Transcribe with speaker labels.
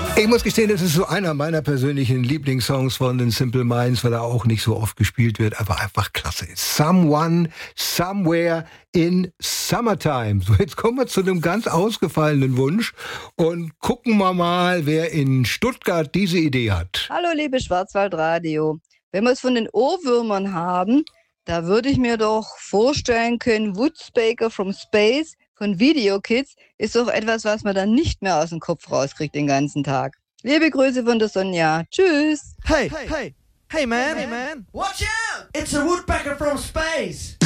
Speaker 1: Ich muss gestehen, das ist so einer meiner persönlichen Lieblingssongs von den Simple Minds, weil er auch nicht so oft gespielt wird, aber einfach klasse ist. Someone, Somewhere in Summertime. So, jetzt kommen wir zu einem ganz ausgefallenen Wunsch und gucken wir mal, wer in Stuttgart diese Idee hat.
Speaker 2: Hallo, liebe Schwarzwaldradio. Wenn wir es von den Ohrwürmern haben, da würde ich mir doch vorstellen können, Woodspeaker from Space von Video Kids ist doch etwas, was man dann nicht mehr aus dem Kopf rauskriegt den ganzen Tag. Liebe Grüße von der Sonja. Tschüss.
Speaker 3: Hey man. Watch out! It's a woodpecker from space.